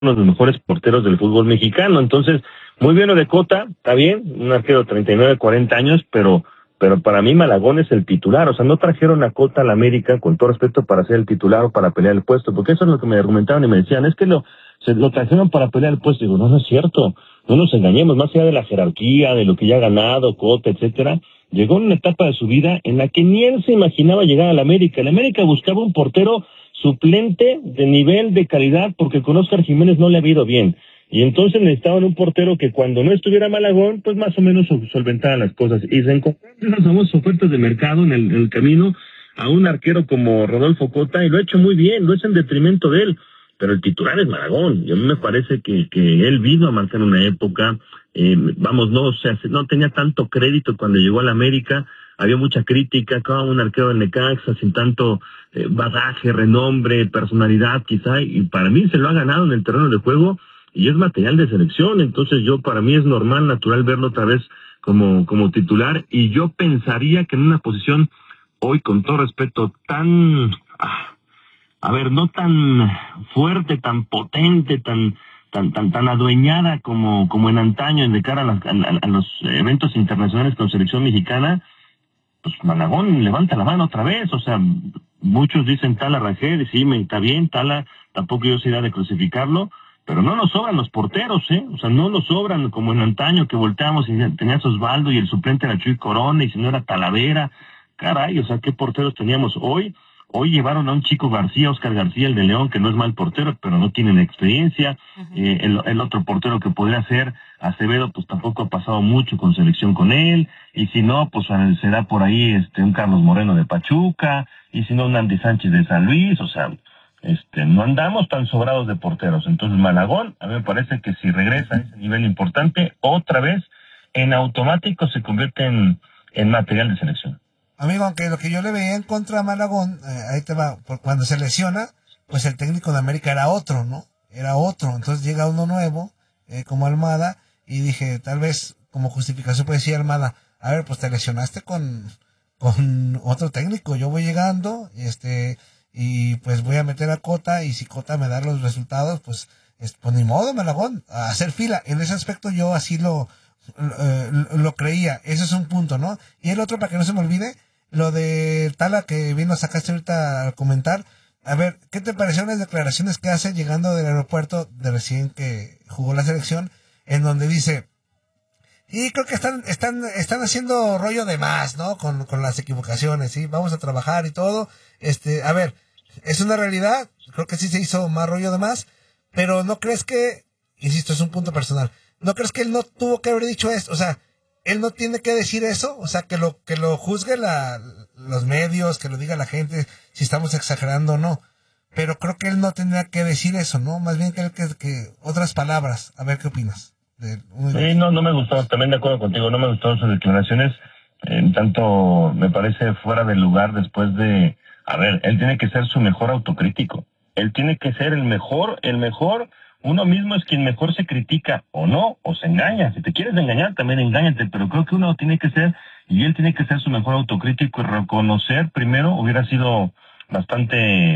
uno de los mejores porteros del fútbol mexicano. Entonces, muy bien lo de Cota, está bien, un arquero de 39, 40 años, pero para mí Malagón es el titular. O sea, no trajeron a Cota a la América, con todo respeto, para ser el titular o para pelear el puesto, porque eso es lo que me argumentaban y me decían, es que lo trajeron para pelear el puesto. Y digo, no es cierto, no nos engañemos, más allá de la jerarquía, de lo que ya ha ganado, Cota, etcétera, llegó en una etapa de su vida en la que ni él se imaginaba llegar a la América. La América buscaba un portero suplente de nivel, de calidad, porque con Óscar Jiménez no le ha ido bien. Y entonces necesitaban un portero que cuando no estuviera Malagón, pues más o menos solventara las cosas. Y se encontraron las famosas ofertas de mercado en el camino a un arquero como Rodolfo Cota, y lo ha hecho muy bien, no es en detrimento de él, pero el titular es Malagón. Y a mí me parece que él vino a marcar una época, no tenía tanto crédito cuando llegó a la América. Había mucha crítica, como un arquero del Necaxa, sin tanto bagaje, renombre, personalidad quizá, y para mí se lo ha ganado en el terreno de juego, y es material de selección. Entonces para mí es normal, natural verlo otra vez como titular, y yo pensaría que en una posición hoy, con todo respeto, no tan fuerte, tan potente, tan adueñada como en antaño, de cara a los eventos internacionales con selección mexicana, pues Malagón levanta la mano otra vez. O sea, muchos dicen Tala Rangel, y sí, está bien, Tala, tampoco yo soy idea de crucificarlo, pero no nos sobran los porteros, o sea, no nos sobran como en antaño, que volteamos y tenías Osvaldo y el suplente era Chuy Corona, y si no era Talavera. Caray, o sea, ¿qué porteros teníamos hoy? Hoy llevaron a un chico García, Oscar García, el de León, que no es mal portero, pero no tienen experiencia. Uh-huh. El otro portero que podría ser Acevedo, pues tampoco ha pasado mucho con selección con él. Y si no, pues será por ahí un Carlos Moreno de Pachuca. Y si no, un Andy Sánchez de San Luis. O sea, no andamos tan sobrados de porteros. Entonces, Malagón, a mí me parece que si regresa a ese nivel importante, otra vez, en automático se convierte en material de selección. Amigo, aunque lo que yo le veía en contra a Malagón, ahí te va, cuando se lesiona, pues el técnico de América era otro, ¿no? Era otro. Entonces llega uno nuevo, como Almada, y dije, tal vez como justificación puede decir Almada, a ver, pues te lesionaste con otro técnico, yo voy llegando, y pues voy a meter a Cota, y si Cota me da los resultados, pues ni modo, Malagón, a hacer fila. En ese aspecto yo así lo creía. Ese es un punto, ¿no? Y el otro, para que no se me olvide, lo de Tala, que vino, sacaste ahorita a comentar. A ver, ¿qué te parecieron las declaraciones que hace llegando del aeropuerto de recién que jugó la selección, en donde dice, y creo que están haciendo rollo de más, ¿no? Con las equivocaciones, ¿sí? Vamos a trabajar y todo. A ver, es una realidad, creo que sí se hizo más rollo de más, pero ¿no crees que, insisto, es un punto personal, ¿no crees que él no tuvo que haber dicho esto? O sea, él no tiene que decir eso, o sea, que lo juzgue los medios, que lo diga la gente, si estamos exagerando o no. Pero creo que él no tendría que decir eso, ¿no? Más bien que otras palabras. A ver, ¿qué opinas? Sí, no me gustó, también de acuerdo contigo, no me gustaron sus declaraciones, tanto me parece fuera de lugar después de, a ver, él tiene que ser su mejor autocrítico, él tiene que ser el mejor, uno mismo es quien mejor se critica, o no, o se engaña. Si te quieres engañar, también engáñate, pero creo que uno tiene que ser, y él tiene que ser su mejor autocrítico, y reconocer primero, hubiera sido bastante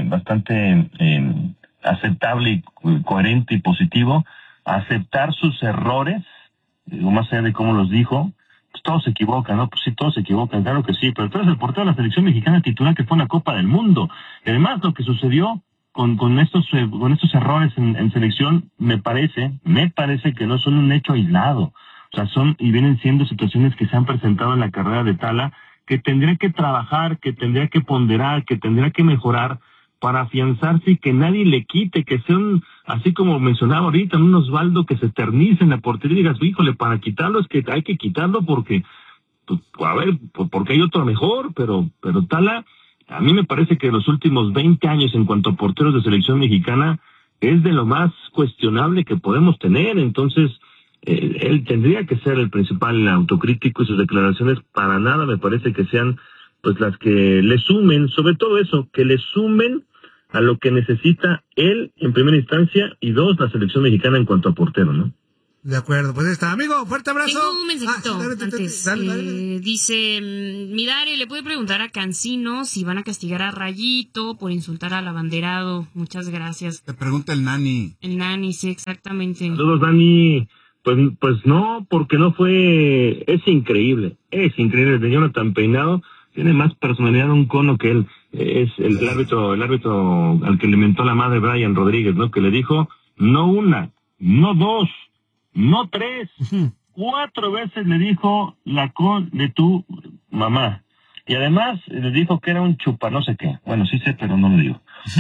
aceptable y coherente y positivo, aceptar sus errores, digo, más allá de cómo los dijo. Pues todos se equivocan, ¿no? Pues sí, todos se equivocan, claro que sí, pero tú eres el portero de la selección mexicana titular que fue en la Copa del Mundo. Y además, lo que sucedió con estos errores en selección, me parece que no son un hecho aislado. O sea, y vienen siendo situaciones que se han presentado en la carrera de Tala, que tendría que trabajar, que tendría que ponderar, que tendría que mejorar para afianzarse y que nadie le quite, que sean, así como mencionaba ahorita, un Osvaldo que se eternice en la portería y digas, híjole, para quitarlo es que hay que quitarlo porque, pues, a ver, porque hay otro mejor, pero Tala, a mí me parece que los últimos 20 años en cuanto a porteros de selección mexicana es de lo más cuestionable que podemos tener. Entonces, él tendría que ser el principal autocrítico, y sus declaraciones para nada me parece que sean pues las que le sumen, sobre todo eso, que le sumen a lo que necesita él en primera instancia, y dos, la selección mexicana en cuanto a portero, ¿no? De acuerdo, pues ahí está. Amigo, fuerte abrazo. Tengo un mensajito antes. Dale. Dice, mi Dari, ¿le puede preguntar a Cancino si van a castigar a Rayito por insultar al abanderado? Muchas gracias. Te pregunta el Nani. El Nani, sí, exactamente. Saludos, Dani. Pues no, porque no fue... Es increíble. De Jonathan Peinado tiene más personalidad de un cono que él. Es el árbitro al que le mentó la madre Brian Rodríguez, ¿no? Que le dijo, no una, no dos, no tres, 4 veces le dijo la con de tu mamá. Y además le dijo que era un chupa no sé qué. Bueno, sí sé, pero no lo digo.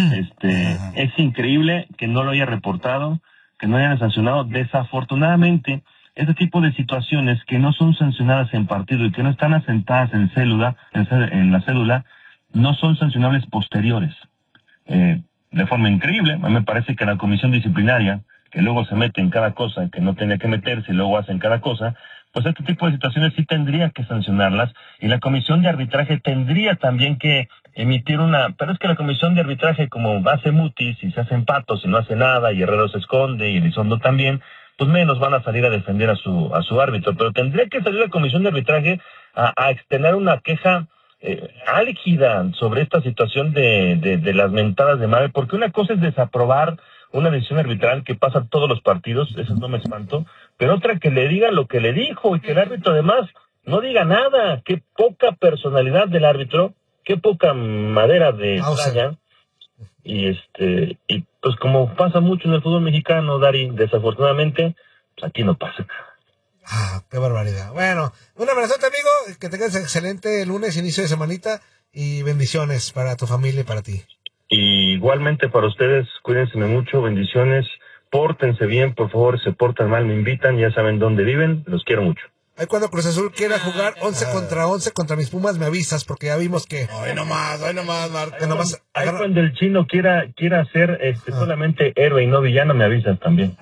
Es increíble que no lo haya reportado, que no hayan sancionado. Desafortunadamente, este tipo de situaciones que no son sancionadas en partido y que no están asentadas en la cédula, no son sancionables posteriores. De forma increíble, a mí me parece que la comisión disciplinaria, que luego se mete en cada cosa que no tenía que meterse y luego hacen cada cosa, pues este tipo de situaciones sí tendría que sancionarlas, y la comisión de arbitraje tendría también que emitir pero es que la comisión de arbitraje, como hace mutis y se hacen patos y no hace nada, y Herrero se esconde y Elizondo también, pues menos van a salir a defender a su árbitro. Pero tendría que salir la comisión de arbitraje a extender una queja álgida sobre esta situación de las mentadas de madre, porque una cosa es desaprobar una decisión arbitral que pasa a todos los partidos, eso no me espanto, pero otra que le diga lo que le dijo y que el árbitro además no diga nada. Qué poca personalidad del árbitro, qué poca madera de playa. Y pues como pasa mucho en el fútbol mexicano, Dari, desafortunadamente, pues aquí no pasa nada. Qué barbaridad. Bueno, un abrazote, amigo, que tengas excelente lunes, inicio de semanita, y bendiciones para tu familia y para ti. Y igualmente para ustedes, cuídense mucho, bendiciones, pórtense bien, por favor, se portan mal, me invitan, ya saben dónde viven, los quiero mucho. Ahí cuando Cruz Azul quiera jugar 11 contra 11 contra mis Pumas, me avisas, porque ya vimos que... Hoy nomás, Marco. Ahí cuando el chino quiera ser solamente héroe y no villano, me avisas también.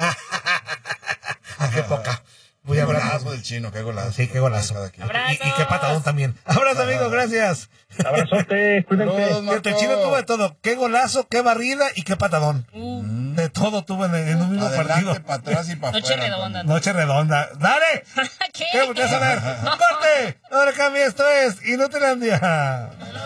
Qué poca. Muy abrazo del chino, qué golazo. Sí, qué golazo. Y qué patadón también. Abrazo, amigo, gracias. Abrazote, cuídense. El chino tuvo de todo. Qué golazo, qué barrida y qué patadón. De todo tuvo en un mismo partido. Para atrás y para afuera. Noche redonda. ¡Dale! ¿Qué? ¿Qué volteas a ver? ¡Corte! No le cambies, esto es Inutilandia.